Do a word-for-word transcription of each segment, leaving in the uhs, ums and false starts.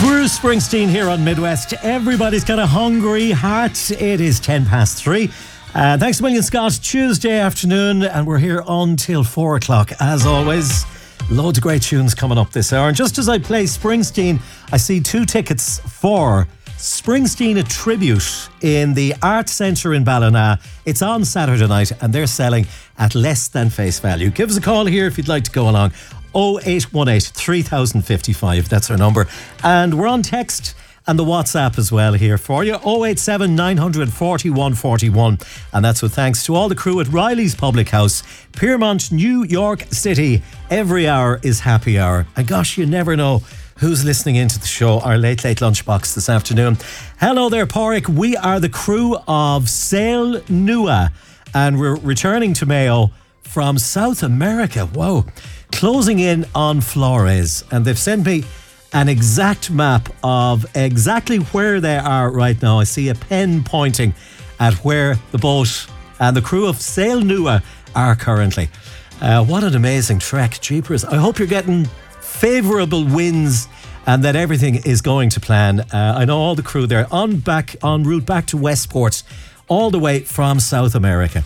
Bruce Springsteen here on Midwest. Everybody's got a hungry heart. It is ten past three. Uh, thanks a million, Scott. Tuesday afternoon, and we're here until four o'clock. As always, loads of great tunes coming up this hour. And just as I play Springsteen, I see two tickets for Springsteen, a tribute in the Art Centre in Ballina. It's on Saturday night, and they're selling at less than face value. Give us a call here if you'd like to go along. oh eight one eight, three thousand fifty-five, that's our number. And we're on text and the WhatsApp as well here for you. oh eight seven, nine four one, four one. And that's with thanks to all the crew at Riley's Public House, Piermont, New York City. Every hour is happy hour. And gosh, you never know who's listening into the show, our Late Late Lunchbox this afternoon. Hello there, Porrick. We are the crew of Sail Nua, and we're returning to Mayo from South America. Whoa. Closing in on Flores, and they've sent me an exact map of exactly where they are right now. I see a pen pointing at where the boat and the crew of Sail Nua are currently. Uh, what an amazing trek, jeepers. I hope you're getting favourable winds and that everything is going to plan. Uh, I know all the crew there on back en route back to Westport, all the way from South America.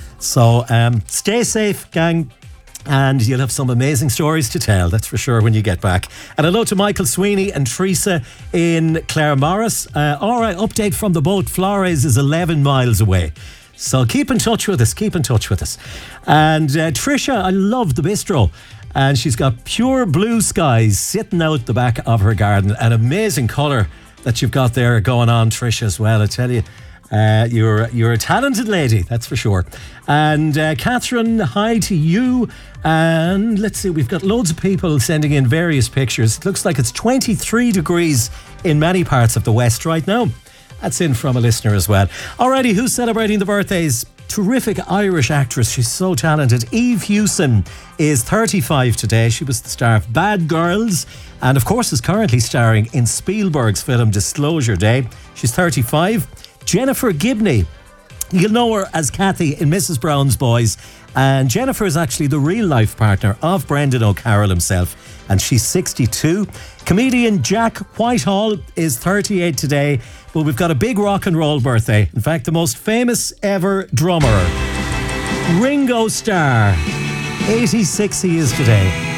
So um, stay safe, gang. And you'll have some amazing stories to tell, that's for sure, when you get back. And hello to Michael Sweeney and Teresa in Claremorris. Uh, all right, update from the boat. Flores is eleven miles away. So keep in touch with us, keep in touch with us. And uh, Trisha, I love the bistro. And she's got pure blue skies sitting out the back of her garden. An amazing colour that you've got there going on, Trisha, as well, I tell you. Uh, you're you're a talented lady, that's for sure. And uh, Catherine, hi to you. And let's see, we've got loads of people sending in various pictures. It looks like it's twenty-three degrees in many parts of the West right now. That's in from a listener as well. Alrighty, who's celebrating the birthdays? Terrific Irish actress, she's so talented. Eve Hewson is thirty-five today. She was the star of Bad Girls and of course is currently starring in Spielberg's film Disclosure Day. She's thirty-five. Jennifer Gibney, you'll know her as Kathy in Missus Brown's Boys, and Jennifer is actually the real life partner of Brendan O'Carroll himself, and she's sixty-two. Comedian Jack Whitehall is thirty-eight today, but we've got a big rock and roll birthday. In fact, the most famous ever drummer, Ringo Starr, eighty-six he is today.